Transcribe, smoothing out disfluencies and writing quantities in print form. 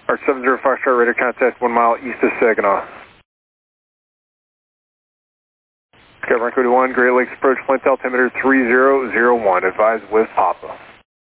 Arch 70 Foxtrot radar contact 1 mile east of Saginaw. Sky Bronco 1, Great Lakes approach, flight altimeter 3001, advise with Papa.